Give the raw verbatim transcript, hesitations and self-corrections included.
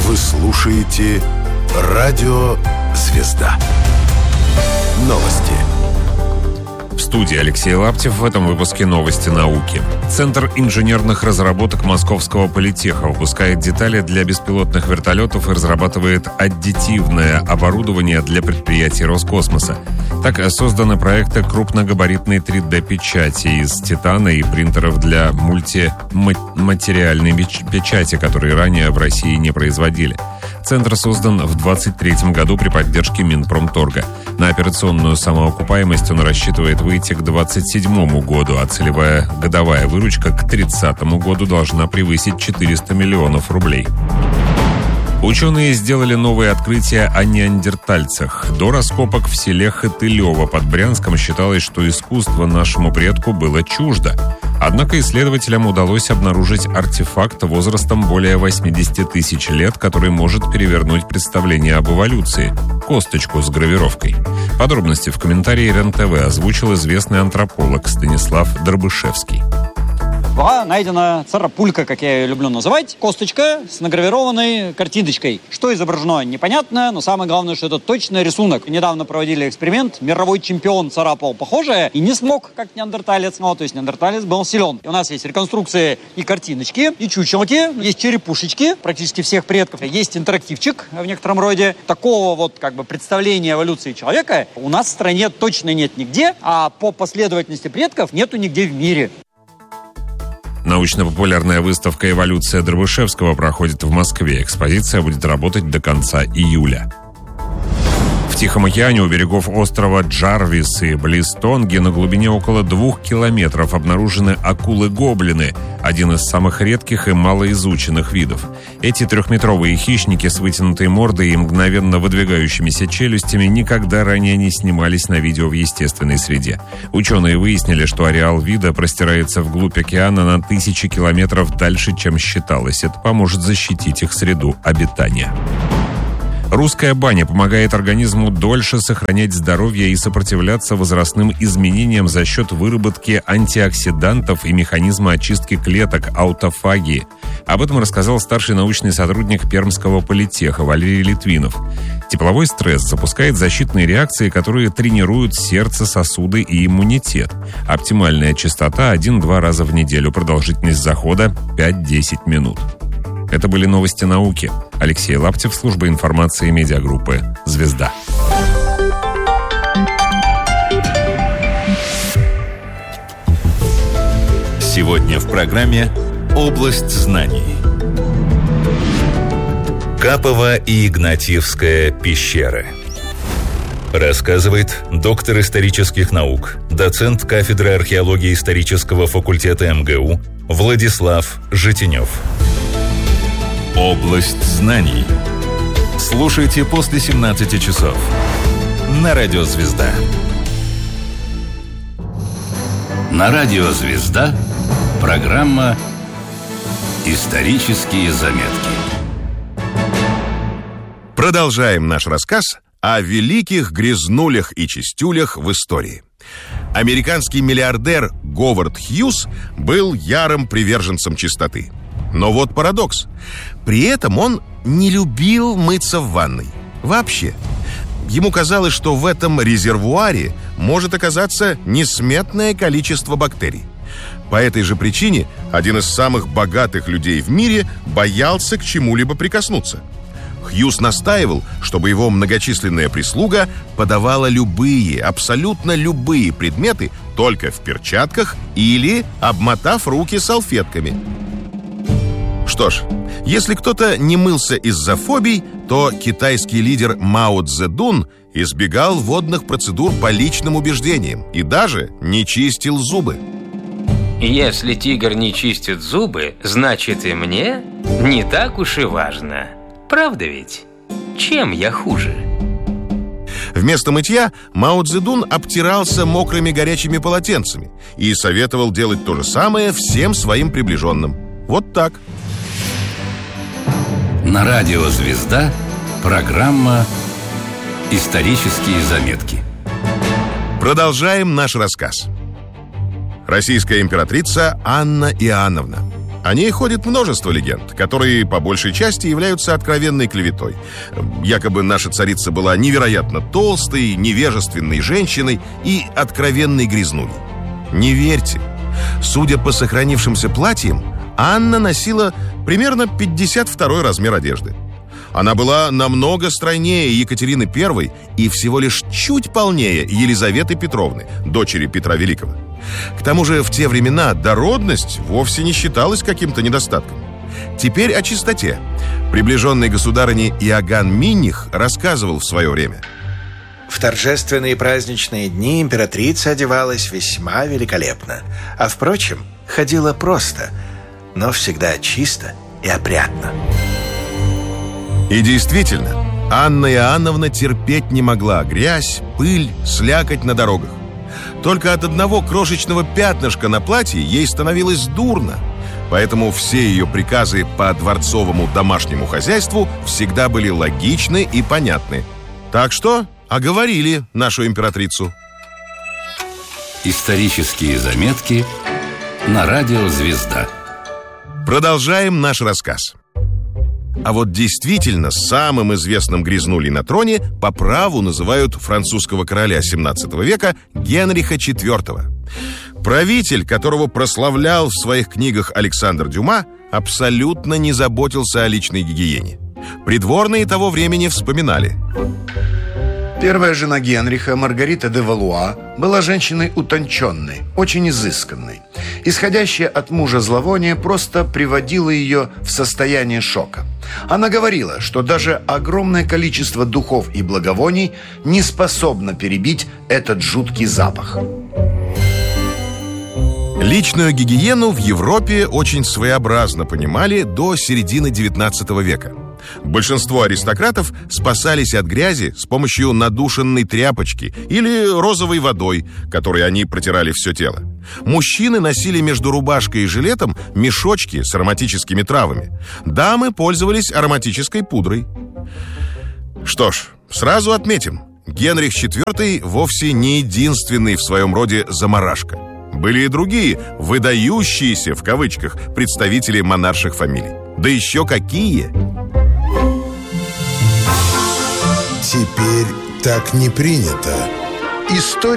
Вы слушаете Радио Звезда. Новости. В студии Алексей Лаптев. В этом выпуске новости науки. Центр инженерных разработок Московского политеха выпускает детали для беспилотных вертолетов и разрабатывает аддитивное оборудование для предприятий Роскосмоса. Так созданы проекты крупногабаритной три дэ-печати из титана и принтеров для мультиматериальной печати, которые ранее в России не производили. Центр создан в двадцать третьем году при поддержке Минпромторга. На операционную самоокупаемость он рассчитывает выйти к двадцать седьмому году, а целевая годовая выручка к тридцатому году должна превысить четыреста миллионов рублей. Ученые сделали новые открытия о неандертальцах. До раскопок в селе Хатылево под Брянском считалось, что искусство нашему предку было чуждо. Однако исследователям удалось обнаружить артефакт возрастом более восемьдесят тысяч лет, который может перевернуть представление об эволюции – косточку с гравировкой. Подробности в комментарии эр эн тэ вэ озвучил известный антрополог Станислав Дробышевский. Была найдена царапулька, как я ее люблю называть, косточка с награвированной картиночкой. Что изображено, непонятно, но самое главное, что это точно рисунок. Недавно проводили эксперимент, мировой чемпион царапал похожее и не смог, как неандерталец, ну, то есть неандерталец был силен. И у нас есть реконструкции и картиночки, и чучелки, есть черепушечки практически всех предков, есть интерактивчик в некотором роде. Такого вот как бы представления эволюции человека у нас в стране точно нет нигде, а по последовательности предков нету нигде в мире. Научно-популярная выставка «Эволюция» Дробышевского проходит в Москве. Экспозиция будет работать до конца июля. В Тихом океане у берегов острова Джарвис и близ Тонги на глубине около двух километров обнаружены акулы-гоблины, один из самых редких и малоизученных видов. Эти трехметровые хищники с вытянутой мордой и мгновенно выдвигающимися челюстями никогда ранее не снимались на видео в естественной среде. Ученые выяснили, что ареал вида простирается вглубь океана на тысячи километров дальше, чем считалось. Это поможет защитить их среду обитания. Русская баня помогает организму дольше сохранять здоровье и сопротивляться возрастным изменениям за счет выработки антиоксидантов и механизма очистки клеток аутофагии. Об этом рассказал старший научный сотрудник Пермского политеха Валерий Литвинов. Тепловой стресс запускает защитные реакции, которые тренируют сердце, сосуды и иммунитет. Оптимальная частота один-два раза в неделю, продолжительность захода пять-десять минут. Это были новости науки. Алексей Лаптев, служба информации медиагруппы «Звезда». Сегодня в программе «Область знаний». Капово и Игнатьевская пещеры. Рассказывает доктор исторических наук, доцент кафедры археологии исторического факультета эм гэ у Владислав Житинев. Область знаний. Слушайте после семнадцати часов на Радио Звезда. На Радио Звезда программа «Исторические заметки». Продолжаем наш рассказ о великих грязнулях и чистюлях в истории. Американский миллиардер Говард Хьюз был ярым приверженцем чистоты. Но вот парадокс. При этом он не любил мыться в ванной. Вообще. Ему казалось, что в этом резервуаре может оказаться несметное количество бактерий. По этой же причине один из самых богатых людей в мире боялся к чему-либо прикоснуться. Хьюз настаивал, чтобы его многочисленная прислуга подавала любые, абсолютно любые предметы только в перчатках или обмотав руки салфетками. Что ж, если кто-то не мылся из-за фобий, то китайский лидер Мао Цзэдун избегал водных процедур по личным убеждениям и даже не чистил зубы. Если тигр не чистит зубы, значит и мне не так уж и важно. Правда ведь? Чем я хуже? Вместо мытья Мао Цзэдун обтирался мокрыми горячими полотенцами и советовал делать то же самое всем своим приближенным. Вот так. На Радио Звезда программа «Исторические заметки». Продолжаем наш рассказ. Российская императрица Анна Иоанновна. О ней ходит множество легенд, которые по большей части являются откровенной клеветой. Якобы наша царица была невероятно толстой, невежественной женщиной и откровенной грязнулей. Не верьте. Судя по сохранившимся платьям, Анна носила примерно пятьдесят второй размер одежды. Она была намного стройнее Екатерины Первой и всего лишь чуть полнее Елизаветы Петровны, дочери Петра Великого. К тому же в те времена дородность вовсе не считалась каким-то недостатком. Теперь о чистоте. Приближенный государыне Иоганн Минних рассказывал в свое время. В торжественные праздничные дни императрица одевалась весьма великолепно, а, впрочем, ходила просто, но всегда чисто и опрятно. И действительно, Анна Иоанновна терпеть не могла грязь, пыль, слякоть на дорогах. Только от одного крошечного пятнышка на платье ей становилось дурно. Поэтому все ее приказы по дворцовому домашнему хозяйству всегда были логичны и понятны. Так что оговорили нашу императрицу. Исторические заметки на радио «Звезда». Продолжаем наш рассказ. А вот действительно самым известным грязнулей на троне по праву называют французского короля семнадцатого века Генриха четвёртого. Правитель, которого прославлял в своих книгах Александр Дюма, абсолютно не заботился о личной гигиене. Придворные того времени вспоминали. Первая жена Генриха, Маргарита де Валуа, была женщиной утонченной, очень изысканной. Исходящее от мужа зловоние просто приводило ее в состояние шока. Она говорила, что даже огромное количество духов и благовоний не способно перебить этот жуткий запах. Личную гигиену в Европе очень своеобразно понимали до середины девятнадцатого века. Большинство аристократов спасались от грязи с помощью надушенной тряпочки или розовой водой, которой они протирали все тело. Мужчины носили между рубашкой и жилетом мешочки с ароматическими травами. Дамы пользовались ароматической пудрой. Что ж, сразу отметим, Генрих четвёртый вовсе не единственный в своем роде заморашка. Были и другие, выдающиеся, в кавычках, представители монарших фамилий. Да еще какие! Теперь так не принято. История